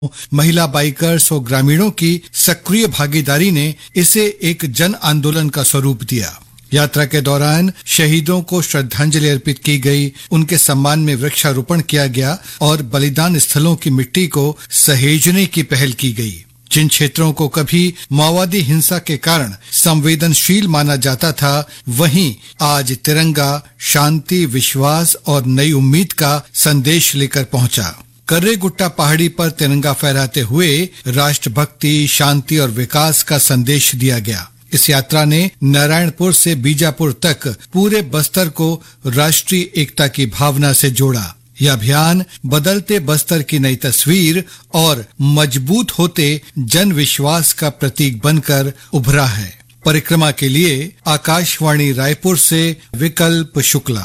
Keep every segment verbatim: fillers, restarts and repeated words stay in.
महिला बाइकर्स और ग्रामीणों की सक्रिय भागीदारी ने इसे एक जन आंदोलन का स्वरूप दिया। यात्रा के दौरान शहीदों को श्रद्धांजलि अर्पित की गई, उनके सम्मान में वृक्षारोपण किया गया और बलिदान स्थलों की मिट्टी को सहेजने की पहल की गई। जिन क्षेत्रों को कभी माओवादी हिंसा के कारण संवेदनशील माना जाता था, वहीं आज तिरंगा शांति, विश्वास और नई उम्मीद का संदेश लेकर पहुंचा। कर्रेगुट्टा पहाड़ी पर तिरंगा फहराते हुए राष्ट्रभक्ति, शांति और विकास का संदेश दिया गया। इस यात्रा ने नारायणपुर से बीजापुर तक पूरे बस्तर को राष्ट्रीय एकता की भावना से जोड़ा। यह अभियान बदलते बस्तर की नई तस्वीर और मजबूत होते जन विश्वास का प्रतीक बनकर उभरा है। परिक्रमा के लिए आकाशवाणी रायपुर से विकल्प Shukla.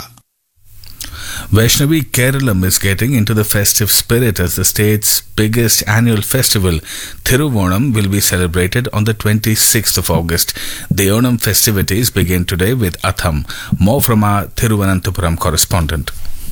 Vaishnavi Keralam is getting into the festive spirit as the state's biggest annual festival, Thiruvonam, will be celebrated on the twenty-sixth of August. The Onam festivities begin today with Atham. More from our Thiruvananthapuram correspondent.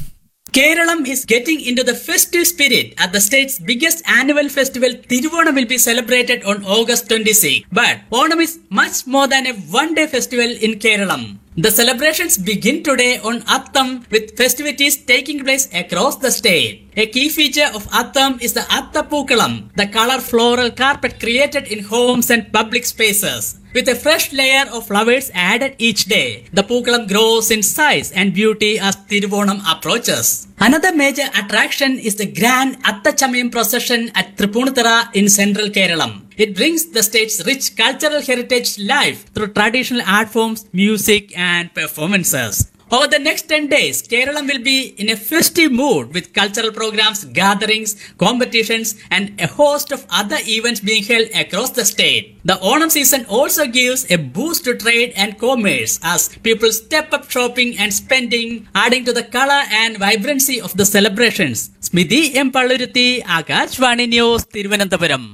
Keralam is getting into the festive spirit at the state's biggest annual festival. Thiruvonam will be celebrated on August twenty-sixth. But Onam is much more than a one-day festival in Keralam. The celebrations begin today on Atham with festivities taking place across the state. A key feature of Atham is the Athapookalam, the color floral carpet created in homes and public spaces. With a fresh layer of flowers added each day, the Pookalam grows in size and beauty as Thiruvonam approaches. Another major attraction is the grand Attachamayam procession at Tripunithara in central Keralam. It brings the state's rich cultural heritage live through traditional art forms, music and performances. Over the next ten days, Keralam will be in a festive mood with cultural programs, gatherings, competitions and a host of other events being held across the state. The Onam season also gives a boost to trade and commerce as people step up shopping and spending, adding to the color and vibrancy of the celebrations. Smidhi M. Palluruthi, Akashvani News, Thiruvananthapuram.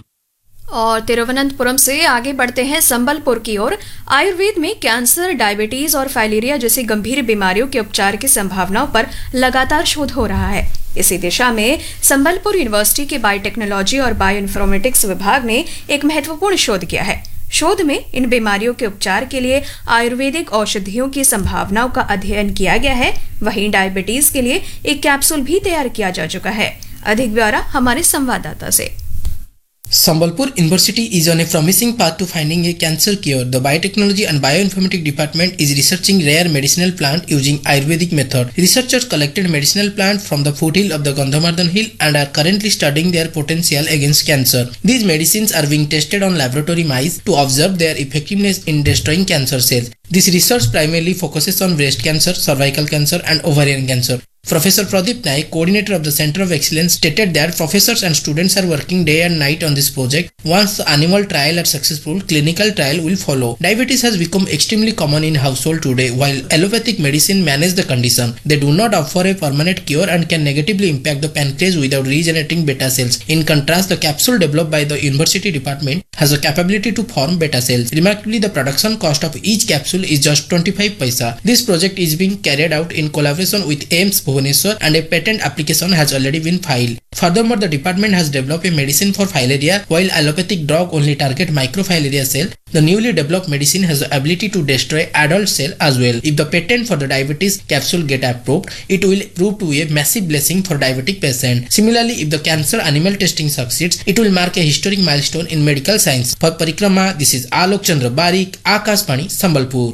और तिरुवनंतपुरम से आगे बढ़ते हैं संबलपुर की ओर। आयुर्वेद में cancer, diabetes और filaria जैसी गंभीर बीमारियों के उपचार की संभावनाओं पर लगातार शोध हो रहा है। इसी दिशा में संबलपुर यूनिवर्सिटी के बायोटेक्नोलॉजी और बायोइन्फॉर्मेटिक्स विभाग ने एक महत्वपूर्ण शोध किया है। शोध में इन बीमारियों के उपचार के लिए आयुर्वेदिक औषधियों की संभावनाओं का अध्ययन किया गया है। वहीं डायबिटीज के लिए एक कैप्सूल भी तैयार किया जा चुका है। अधिक ब्यौरा हमारे संवाददाता से। Sambalpur University is on a promising path to finding a cancer cure. The Biotechnology and Bioinformatics Department is researching rare medicinal plant using Ayurvedic method. Researchers collected medicinal plant from the foothill of the Gandhamardhan hill and are currently studying their potential against cancer. These medicines are being tested on laboratory mice to observe their effectiveness in destroying cancer cells. This research primarily focuses on breast cancer, cervical cancer and ovarian cancer. Professor Pradeep Naik, coordinator of the Center of Excellence, stated that professors and students are working day and night on this project. Once the animal trial are successful, clinical trial will follow. Diabetes has become extremely common in household today, while allopathic medicine manage the condition. They do not offer a permanent cure and can negatively impact the pancreas without regenerating beta cells. In contrast, the capsule developed by the university department has a capability to form beta cells. Remarkably, the production cost of each capsule is just twenty-five paisa. This project is being carried out in collaboration with A I M S Bhubaneswar and a patent application has already been filed. Furthermore, the department has developed a medicine for filaria, while allopathic drug only target microfilaria cell. The newly developed medicine has the ability to destroy adult cell as well. If the patent for the diabetes capsule get approved, it will prove to be a massive blessing for diabetic patient. Similarly, if the cancer animal testing succeeds, it will mark a historic milestone in medical science. For Parikrama, this is Alok Chandra Barik, Akashvani, Sambalpur.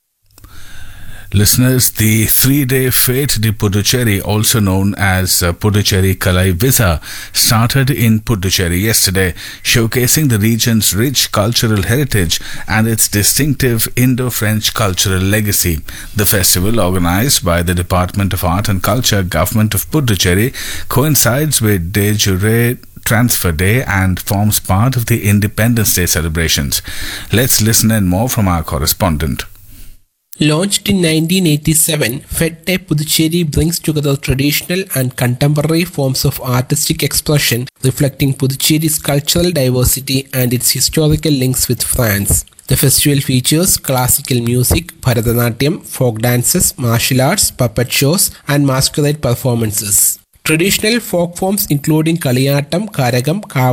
Listeners, the three-day Fete di Puducherry, also known as uh, Puducherry Kalai Visa, started in Puducherry yesterday, showcasing the region's rich cultural heritage and its distinctive Indo-French cultural legacy. The festival, organized by the Department of Art and Culture, Government of Puducherry, coincides with De Jure Transfer Day and forms part of the Independence Day celebrations. Let's listen in more from our correspondent. Launched in nineteen eighty-seven, Fete Puducherry brings together traditional and contemporary forms of artistic expression, reflecting Puducherry's cultural diversity and its historical links with France. The festival features classical music, Bharatanatyam, folk dances, martial arts, puppet shows, and masquerade performances. Traditional folk forms including Kaliyattam, Karagam, Kav